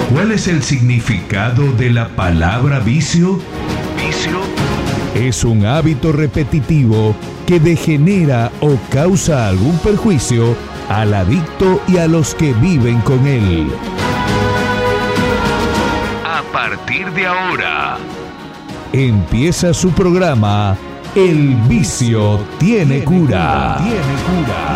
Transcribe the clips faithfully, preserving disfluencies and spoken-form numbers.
¿Cuál es el significado de la palabra vicio? Vicio es un hábito repetitivo que degenera o causa algún perjuicio al adicto y a los que viven con él. A partir de ahora, empieza su programa El Vicio Tiene Cura. Tiene cura.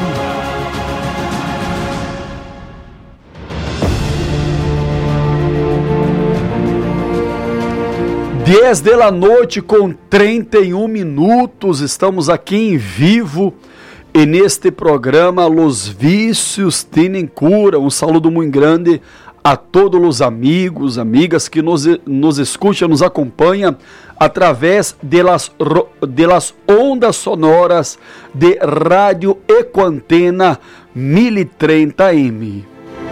dez de la noite com trinta e um minutos, estamos aqui em vivo e neste programa Los Vícios Tienen Cura. Um saludo muito grande a todos os amigos, amigas que nos, nos escutam, nos acompanham através de las, de las ondas sonoras de Rádio Ecoantena mil e trinta A M.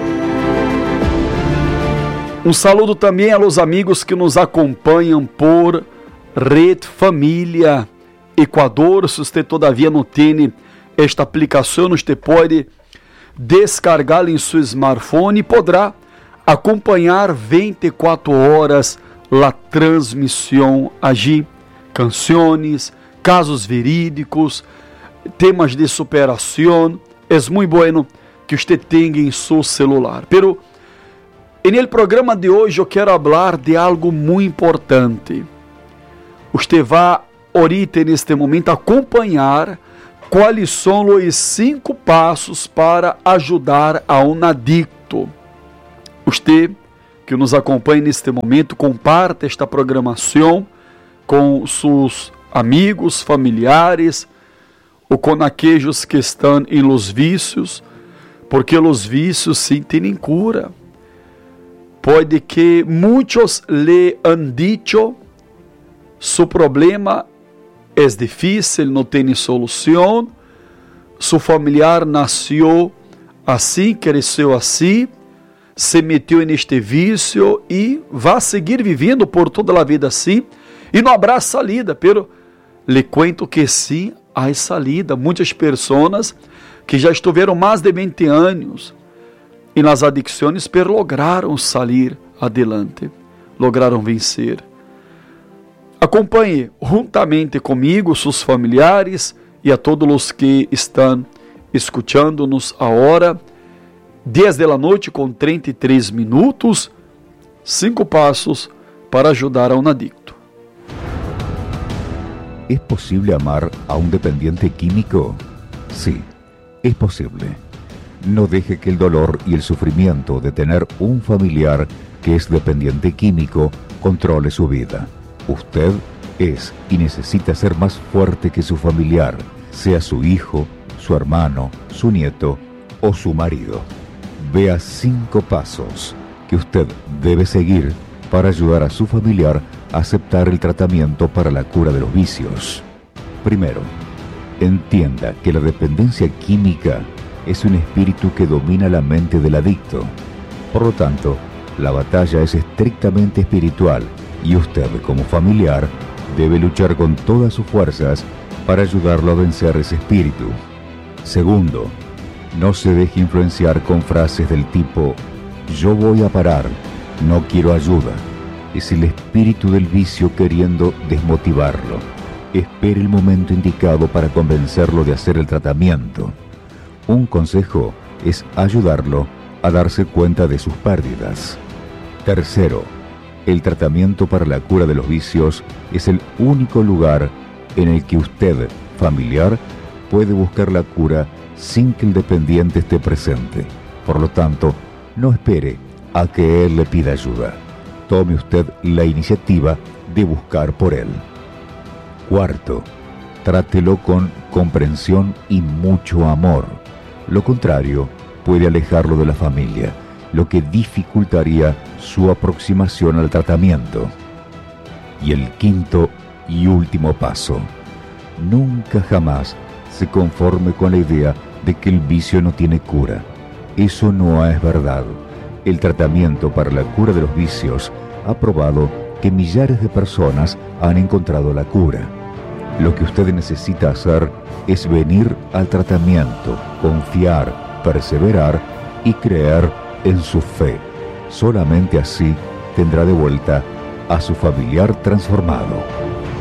Um saludo também aos amigos que nos acompanham por Rede Família Equador. Se você todavia não tem esta aplicação, você pode descargá-la em seu smartphone e poderá acompanhar vinte e quatro horas a transmissão allí. Canções, casos verídicos, temas de superação. É muito bueno que você tenha em seu celular. Pero en el programa de hoje eu quero falar de algo muito importante. Você vai ahorita neste momento acompanhar quais são os cinco passos para ajudar a um adicto. Você que nos acompanha neste momento, comparte esta programação com seus amigos, familiares ou com aqueles que estão em los vícios, porque os vícios sim têm cura. Pode que muitos lhe han dicho, su problema é difícil, não tem solução, su familiar nasceu assim, cresceu assim, se meteu neste vício e vai seguir vivendo por toda a vida assim, e não haverá salida, pero lhe cuento que sim, há salida. Muitas pessoas que já estiveram mais de vinte anos e nas adicções, pero lograram sair adelante, lograram vencer. Acompanhe juntamente comigo, seus familiares e a todos os que estão escutando-nos agora, dez da noite com trinta e três minutos, cinco passos para ajudar a um adicto. ¿Es posible amar a un dependiente químico? Sí, es posible. No deje que el dolor y el sufrimiento de tener un familiar que es dependiente químico controle su vida. Usted es y necesita ser más fuerte que su familiar, sea su hijo, su hermano, su nieto o su marido. Vea cinco pasos que usted debe seguir para ayudar a su familiar a aceptar el tratamiento para la cura de los vicios. Primero, entienda que la dependencia química es un espíritu que domina la mente del adicto. Por lo tanto, la batalla es estrictamente espiritual y usted, como familiar, debe luchar con todas sus fuerzas para ayudarlo a vencer ese espíritu. Segundo, no se deje influenciar con frases del tipo «yo voy a parar, no quiero ayuda». Es el espíritu del vicio queriendo desmotivarlo. Espere el momento indicado para convencerlo de hacer el tratamiento. Un consejo es ayudarlo a darse cuenta de sus pérdidas. Tercero, el tratamiento para la cura de los vicios es el único lugar en el que usted, familiar, puede buscar la cura sin que el dependiente esté presente. Por lo tanto, no espere a que él le pida ayuda. Tome usted la iniciativa de buscar por él. Cuarto, trátelo con comprensión y mucho amor. Lo contrario puede alejarlo de la familia, lo que dificultaría su aproximación al tratamiento. Y el quinto y último paso, nunca jamás se conforme con la idea de que el vicio no tiene cura. Eso no es verdad. El tratamiento para la cura de los vicios ha probado que millares de personas han encontrado la cura. Lo que usted necesita hacer es venir al tratamiento, confiar, perseverar y creer en su fe. Solamente así tendrá de vuelta a su familiar transformado.